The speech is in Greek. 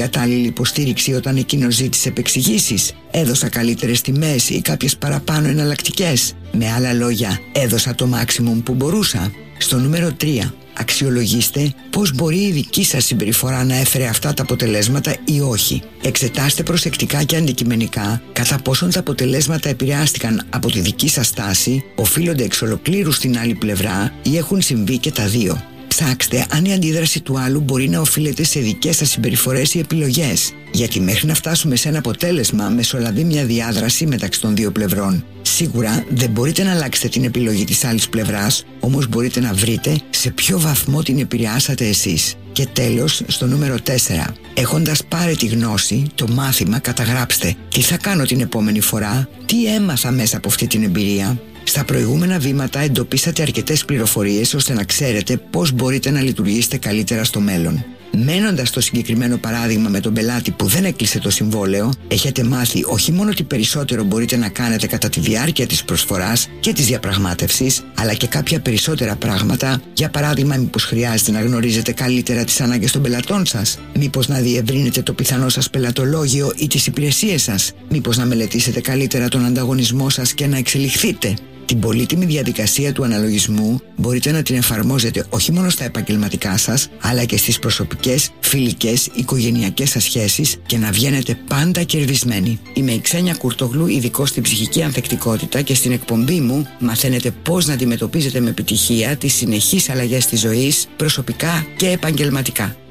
κατάλληλη υποστήριξη όταν εκείνος ζήτησε επεξηγήσεις? Έδωσα καλύτερες τιμές ή κάποιες παραπάνω εναλλακτικές? Με άλλα λόγια, έδωσα το maximum που μπορούσα? Στο νούμερο 3, αξιολογήστε πώς μπορεί η δική σας συμπεριφορά να έφερε αυτά τα αποτελέσματα ή όχι. Εξετάστε προσεκτικά και αντικειμενικά κατά πόσον τα αποτελέσματα επηρεάστηκαν από τη δική σας στάση, οφείλονται εξ ολοκλήρου στην άλλη πλευρά ή έχουν συμβεί και τα δύο. Ψάξτε αν η αντίδραση του άλλου μπορεί να οφείλεται σε δικές σας συμπεριφορές ή επιλογές, γιατί μέχρι να φτάσουμε σε ένα αποτέλεσμα μεσολαβεί μια διάδραση μεταξύ των δύο πλευρών. Σίγουρα δεν μπορείτε να αλλάξετε την επιλογή της άλλης πλευράς, όμως μπορείτε να βρείτε σε ποιο βαθμό την επηρεάσατε εσείς. Και τέλος, στο νούμερο 4, έχοντας πάρει τη γνώση, το μάθημα, καταγράψτε τι θα κάνω την επόμενη φορά, τι έμαθα μέσα από αυτή την εμπειρία. Στα προηγούμενα βήματα εντοπίσατε αρκετές πληροφορίες ώστε να ξέρετε πώς μπορείτε να λειτουργήσετε καλύτερα στο μέλλον. Μένοντας στο συγκεκριμένο παράδειγμα με τον πελάτη που δεν έκλεισε το συμβόλαιο, έχετε μάθει όχι μόνο τι περισσότερο μπορείτε να κάνετε κατά τη διάρκεια της προσφοράς και της διαπραγμάτευσης, αλλά και κάποια περισσότερα πράγματα. Για παράδειγμα, μήπως χρειάζεται να γνωρίζετε καλύτερα τις ανάγκες των πελατών σας, μήπως να διευρύνετε το πιθανό σας πελατολόγιο ή τις υπηρεσίες σας, μήπως να μελετήσετε καλύτερα τον ανταγωνισμό σας και να εξελιχθείτε. Την πολύτιμη διαδικασία του αναλογισμού μπορείτε να την εφαρμόζετε όχι μόνο στα επαγγελματικά σας, αλλά και στις προσωπικές, φιλικές, οικογενειακές σας σχέσεις και να βγαίνετε πάντα κερδισμένοι. Είμαι η Ξένια Κουρτογλού, ειδικός στην ψυχική ανθεκτικότητα, και στην εκπομπή μου μαθαίνετε πώς να αντιμετωπίζετε με επιτυχία τις συνεχείς αλλαγές της ζωής, προσωπικά και επαγγελματικά.